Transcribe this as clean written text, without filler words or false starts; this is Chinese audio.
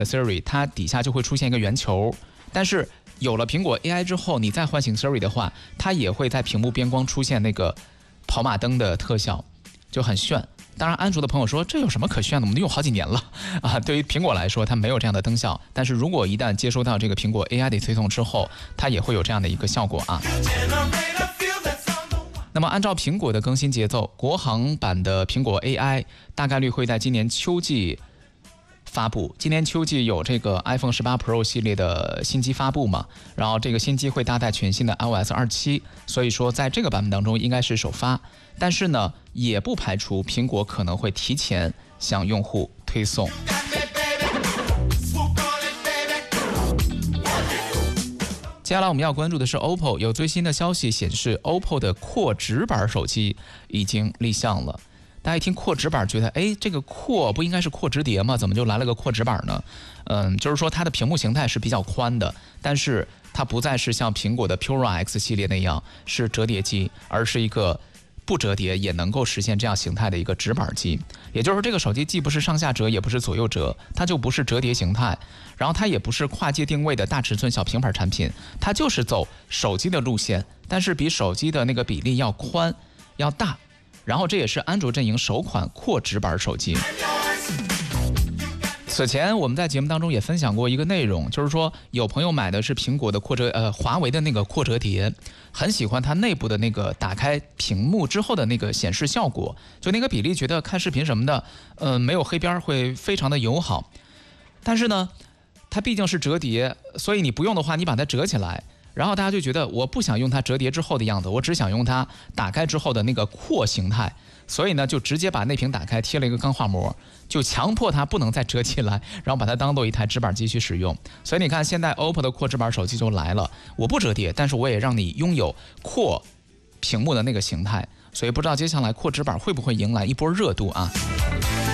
Siri 它底下就会出现一个圆球，但是有了苹果 AI 之后，你再唤醒 Siri 的话，它也会在屏幕边光出现那个跑马灯的特效，就很炫。当然，安卓的朋友说这有什么可炫的？我们都用好几年了啊。对于苹果来说，它没有这样的灯效，但是如果一旦接收到这个苹果 AI 的推送之后，它也会有这样的一个效果啊。那么按照苹果的更新节奏，国行版的苹果 AI 大概率会在今年秋季发布。今年秋季有这个 iPhone 18 Pro 系列的新机发布嘛，然后这个新机会搭载全新的 iOS 27，所以说在这个版本当中应该是首发。但是呢，也不排除苹果可能会提前向用户推送。接下来我们要关注的是 OPPO， 有最新的消息显示 OPPO 的扩直板手机已经立项了。大家一听扩直板，觉得这个扩不应该是扩直碟吗？怎么就来了个扩直板呢？就是说它的屏幕形态是比较宽的，但是它不再是像苹果的 Pura X 系列那样是折叠机，而是一个不折叠也能够实现这样形态的一个直板机。也就是说，这个手机既不是上下折，也不是左右折，它就不是折叠形态，然后它也不是跨界定位的大尺寸小平板产品，它就是走手机的路线，但是比手机的那个比例要宽要大。然后这也是安卓阵营首款扩直板手机。此前我们在节目当中也分享过一个内容，就是说有朋友买的是苹果的华为的那个扩折叠，很喜欢它内部的那个打开屏幕之后的那个显示效果，就那个比例觉得看视频什么的，没有黑边会非常的友好。但是呢，它毕竟是折叠，所以你不用的话，你把它折起来。然后大家就觉得我不想用它折叠之后的样子，我只想用它打开之后的那个扩形态，所以呢就直接把内屏打开，贴了一个钢化膜，就强迫它不能再折起来，然后把它当做一台直板机去使用。所以你看现在 OPPO 的扩直板手机就来了，我不折叠，但是我也让你拥有扩屏幕的那个形态。所以不知道接下来扩直板会不会迎来一波热度啊？